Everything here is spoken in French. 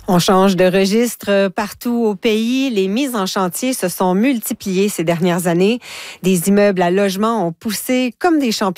On change de registre partout au pays. Les mises en chantier se sont multipliées ces dernières années. Des immeubles à logement ont poussé comme des champignons